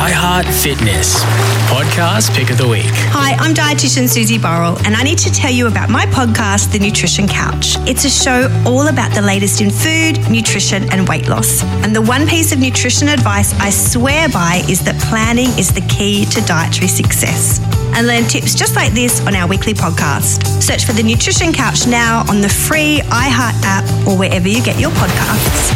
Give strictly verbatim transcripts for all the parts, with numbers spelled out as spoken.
iHeart Fitness, podcast pick of the week. Hi, I'm dietitian Susie Burrell, and I need to tell you about my podcast, The Nutrition Couch. It's a show all about the latest in food, nutrition, and weight loss. And the one piece of nutrition advice I swear by is that planning is the key to dietary success. And learn tips just like this on our weekly podcast. Search for The Nutrition Couch now on the free iHeart app or wherever you get your podcasts.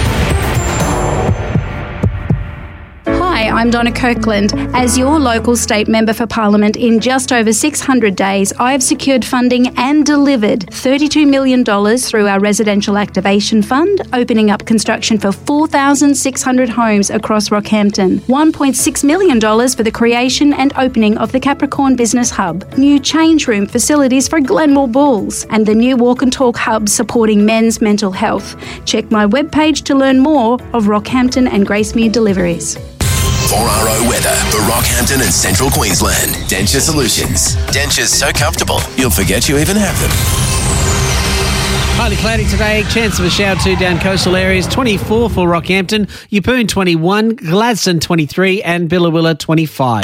Hi, I'm Donna Kirkland. As your local state member for Parliament in just over six hundred days, I have secured funding and delivered thirty-two million dollars through our Residential Activation Fund, opening up construction for four thousand six hundred homes across Rockhampton, one point six million dollars for the creation and opening of the Capricorn Business Hub, new change room facilities for Glenmore Bulls, and the new Walk and Talk Hub supporting men's mental health. Check my webpage to learn more of Rockhampton and Gracemere deliveries. four R O weather for Rockhampton and Central Queensland. Denture Solutions. Dentures so comfortable, you'll forget you even have them. Highly cloudy today, chance of a shower too down coastal areas, twenty-four for Rockhampton, Yeppoon twenty-one, Gladstone twenty-three and Billawilla twenty-five.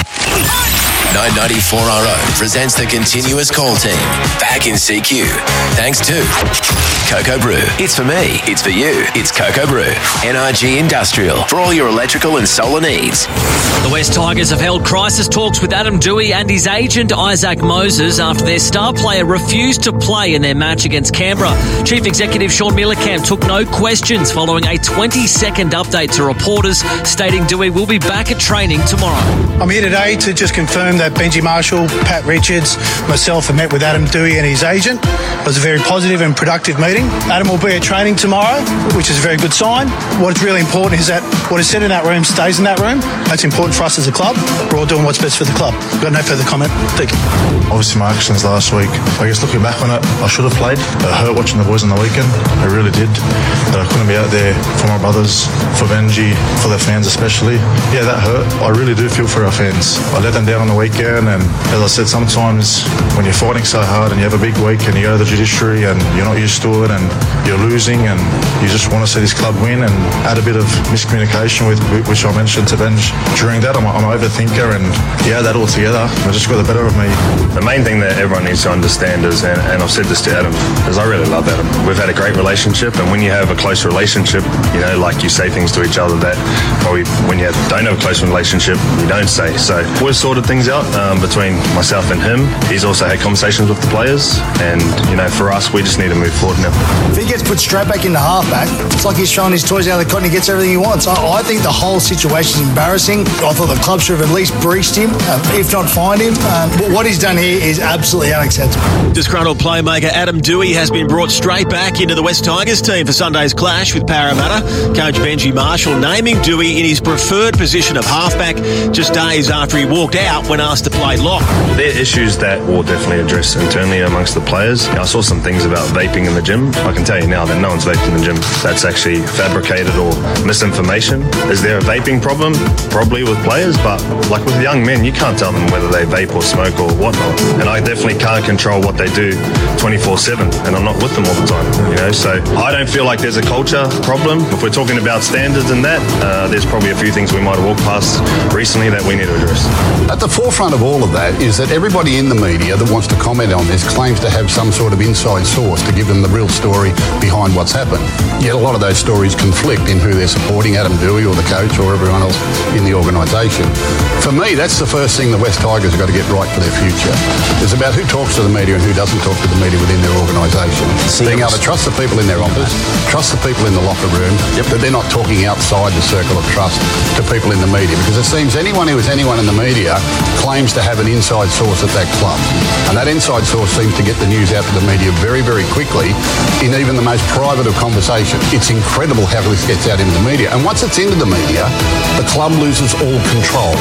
nine ninety-four R O presents the continuous call team. Back in C Q. Thanks to Cocoa Brew. It's for me. It's for you. It's Cocoa Brew. N R G Industrial. For all your electrical and solar needs. The West Tigers have held crisis talks with Adam Doueihi and his agent Isaac Moses after their star player refused to play in their match against Canberra. Chief Executive Sean Millercamp took no questions following a twenty-second update to reporters stating Doueihi will be back at training tomorrow. I'm here today to just confirm that Benji Marshall, Pat Richards, myself have met with Adam Doueihi and his agent. It was a very positive and productive meeting. Adam will be at training tomorrow, which is a very good sign. What's really important is that what is said in that room stays in that room. That's important for us as a club. We're all doing what's best for the club. I've got no further comment. Thank you. Obviously my actions last week, I guess looking back on it, I should have played. It hurt watching the boys on the weekend. It really did. That I couldn't be out there for my brothers, for Benji, for their fans especially. Yeah, that hurt. I really do feel for our fans. I let them down on the weekend, and as I said, sometimes when you're fighting so hard and you have a big week and you go to the judiciary and you're not used to it and you're losing and you just want to see this club win, and had a bit of miscommunication with which I mentioned to Benj during that. I'm, I'm an overthinker, and yeah, that all together, it just got the better of me. The main thing that everyone needs to understand is, and, and I've said this to Adam, is I really love Adam. We've had a great relationship, and when you have a close relationship, you know, like you say things to each other that probably when you don't have a close relationship, you don't say. So we've sorted things out um, between myself and him. He's also had conversations with the players, and you know, for us, we just need to move forward now. If he gets put straight back into halfback, it's like he's showing his toys out of the cotton. He gets everything he wants. I, I think the whole situation is embarrassing. I thought the club should have at least breached him, uh, if not fined him. Um, what he's done here is absolutely unacceptable. Disgruntled playmaker Adam Doueihi has been brought straight back into the West Tigers team for Sunday's clash with Parramatta. Coach Benji Marshall naming Doueihi in his preferred position of halfback just days after he walked out when asked to play lock. There are issues that we'll definitely address internally amongst the players. I saw some things about vaping in the gym. I can tell you now that no one's vaped in the gym. That's actually fabricated or misinformation. Is there a vaping problem? Probably with players, but like with young men, you can't tell them whether they vape or smoke or whatnot. And I definitely can't control what they do twenty-four seven, and I'm not with them all the time, you know. So I don't feel like there's a culture problem. If we're talking about standards and that, uh, there's probably a few things we might have walked past recently that we need to address. At the forefront of all of that is that everybody in the media that wants to comment on this claims to have some sort of inside source to give them the real story behind what's happened. Yet a lot of those stories conflict in who they're supporting, Adam Doueihi or the coach or everyone else in the organisation. For me, that's the first thing the West Tigers have got to get right for their future. It's about who talks to the media and who doesn't talk to the media within their organisation. Being able to trust the people in their office, trust the people in the locker room, yep. That they're not talking outside the circle of trust to people in the media. Because it seems anyone who is anyone in the media claims to have an inside source at that club. And that inside source seems to get the news out to the media very, very quickly in even the most private of conversation. It's incredible how this gets out into the media. And once it's into the media, the club loses all control.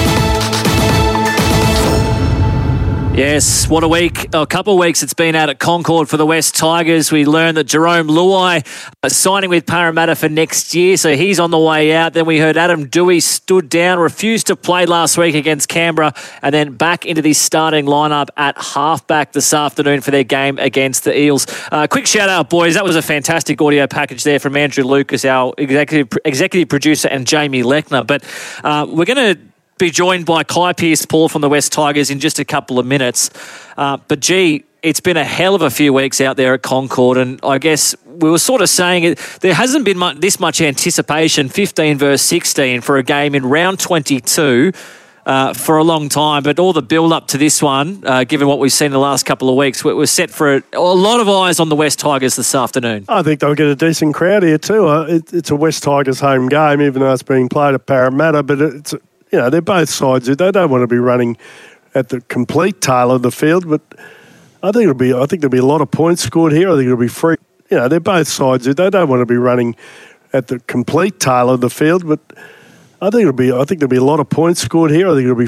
Yes, what a week, a couple of weeks it's been out at Concord for the West Tigers. We learned that Jerome Luai is signing with Parramatta for next year, so he's on the way out. Then we heard Adam Doueihi stood down, refused to play last week against Canberra, and then back into the starting lineup at halfback this afternoon for their game against the Eels. Uh, quick shout out, boys. That was a fantastic audio package there from Andrew Lucas, our executive executive producer, and Jamie Lechner. But uh, we're going to be joined by Kai Pearce-Paul from the West Tigers in just a couple of minutes. Uh, but, gee, it's been a hell of a few weeks out there at Concord, and I guess we were sort of saying it, there hasn't been much, this much anticipation, fifteen versus sixteen, for a game in round twenty-two uh, for a long time. But all the build-up to this one, uh, given what we've seen in the last couple of weeks, we're set for a, a lot of eyes on the West Tigers this afternoon. I think they'll get a decent crowd here too. Uh, it, it's a West Tigers home game, even though it's being played at Parramatta, but it's, you know, they're both sides. They don't want to be running at the complete tail of the field, but I think it'll be. I think there'll be a lot of points scored here. I think it'll be free. You know, they're both sides. They don't want to be running at the complete tail of the field, but I think it'll be. I think there'll be a lot of points scored here. I think it'll be